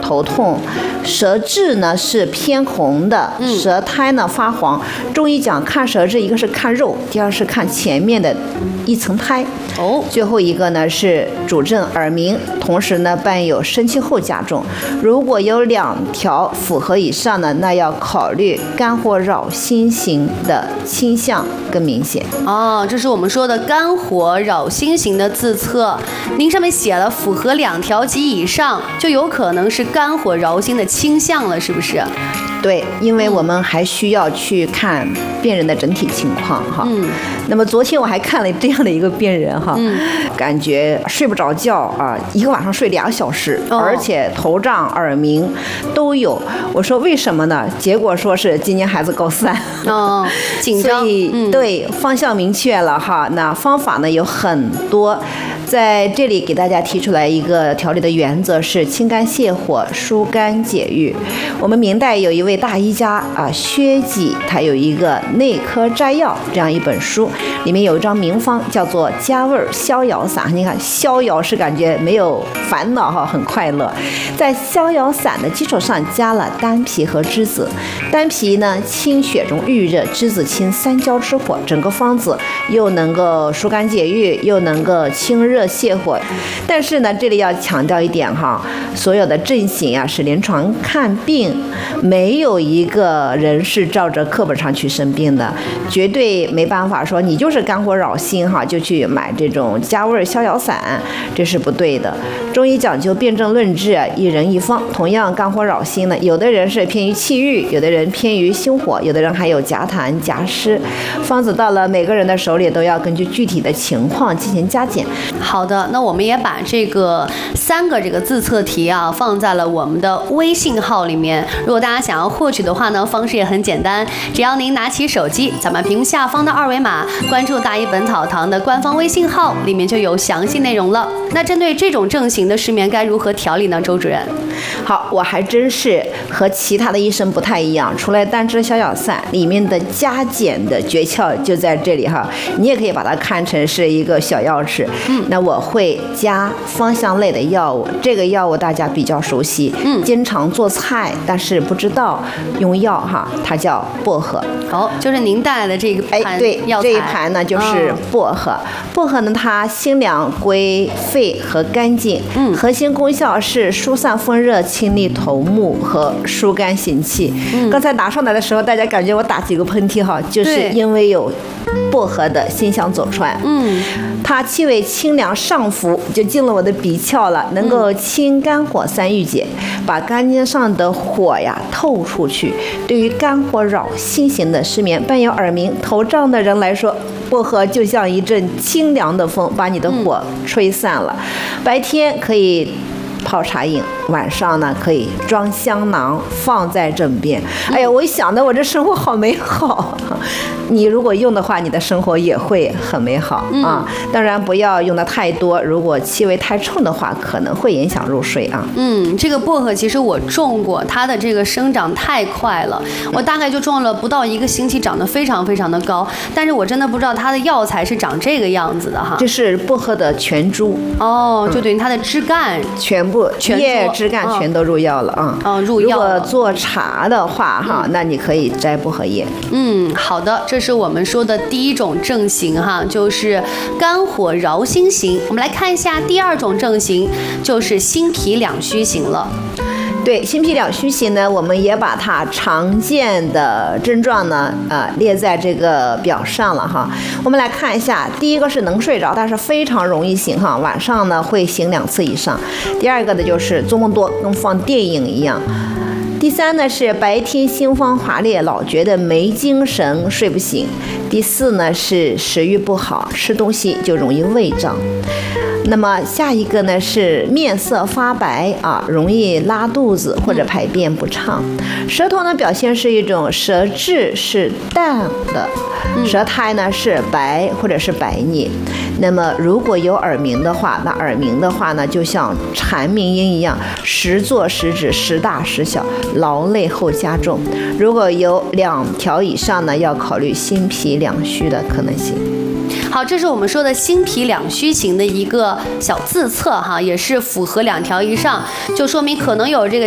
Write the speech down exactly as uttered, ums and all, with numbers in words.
头痛，舌质呢是偏红的，舌苔呢发黄。中医讲看舌质，一个是看肉，第二是看前面的一层苔。 哦， 最后一个呢是主症耳鸣，同时呢伴有生气后加重。如果有两条符合以上呢，那要考虑肝火扰心型的倾向更明显。 哦，这是我们说的肝火扰心型的自测。您上面写了符合两条及以上，就有可能是肝火扰心的倾向了，是不是？ 对，因为我们还需要去看病人的整体情况哈。 嗯。 那么昨天我还看了这样的一个病人哈，嗯、感觉睡不着觉啊，一个晚上睡俩个小时，哦、而且头胀、耳鸣都有。我说为什么呢？结果说是今年孩子高三， 哦，紧张。 所以、嗯、对方向明确了哈。那方法呢有很多。在这里给大家提出来一个调理的原则是清肝泻火、疏肝解郁。我们明代有一位大医家啊，薛己，他有一个《内科摘要》这样一本书，里面有一张名方叫做加味逍遥散。你看逍遥是感觉没有烦恼哈，很快乐。在逍遥散的基础上加了丹皮和栀子，丹皮呢清血中郁热，栀子清三焦之火，整个方子又能够疏肝解郁，又能够清热泻火。但是呢，这里要强调一点哈，所有的症型啊是临床看病，没有一个人是照着课本上去生病的，绝对没办法说你就是肝火扰心哈就去买这种加味逍遥散，这是不对的。中医讲究辨证论治，一人一方。同样肝火扰心呢，有的人是偏于气郁，有的人偏于心火，有的人还有夹痰夹湿。方子到了每个人的手里，都要根据具体的情况进行加减。 好的，那我们也把这个三个这个自测题啊放在了我们的微信号里面。如果大家想要获取的话呢，方式也很简单，只要您拿起手机，咱们屏幕下方的二维码，关注大医本草堂的官方微信号，里面就有详细内容了。那针对这种症型的失眠该如何调理呢？周主任， 好，我还真是和其他的医生不太一样，除了丹栀逍遥散里面的加减的诀窍就在这里哈，你也可以把它看成是一个小钥匙。嗯，那我会加芳香类的药物，这个药物大家比较熟悉，嗯，经常做菜但是不知道用药哈，它叫薄荷。 哦，就是您带来的这个盘哎，对，这一盘呢就是薄荷。哦、薄荷呢，它清凉归肺和肝经，嗯，核心功效是疏散风热、清利头目和疏肝行气。嗯，刚才拿上来的时候，大家感觉我打几个喷嚏哈，就是因为有薄荷的馨香走出来。嗯，它气味清凉上浮，就进了我的鼻窍了，能够清肝火散郁结，把肝经上的火呀透出去。对于肝火扰心型的失眠、伴有耳鸣、头胀的人来说，薄荷就像一阵清凉的风，把你的火吹散了。嗯、白天可以泡茶饮，晚上呢可以装香囊放在枕边。哎呀，我一想到我这生活好美好。你如果用的话，你的生活也会很美好啊。嗯、当然不要用的太多，如果气味太冲的话，可能会影响入睡啊。 嗯，这个薄荷其实我种过，它的这个生长太快了，我大概就种了不到一个星期，长得非常非常的高。但是我真的不知道它的药材是长这个样子的哈。 这是薄荷的全株哦，就等于它的枝干、嗯、 全部叶枝干全都入药了啊。 哦，入药了。 如果做茶的话哈，嗯、那你可以摘薄荷叶。 嗯，好的，这是我们说的第一种症型哈，就是肝火扰心型。我们来看一下第二种症型，就是心脾两虚型了。 对，心脾两虚型呢，我们也把它常见的症状呢，呃，列在这个表上了哈。我们来看一下，第一个是能睡着，但是非常容易醒哈，晚上呢会醒两次以上。第二个呢就是做梦多，跟放电影一样。第三呢是白天心慌华烈，老觉得没精神，睡不醒。第四呢是食欲不好，吃东西就容易胃胀。那么下一个呢是面色发白啊，容易拉肚子或者排便不畅。舌头呢表现是一种舌质是淡的，舌苔呢是白或者是白腻。那么如果有耳鸣的话，那耳鸣的话呢就像蝉鸣音一样，时作时止，时大时小，劳累后加重。如果有两条以上呢，要考虑心脾两虚的可能性。 好，这是我们说的心脾两虚型的一个小自测哈，也是符合两条以上，就说明可能有这个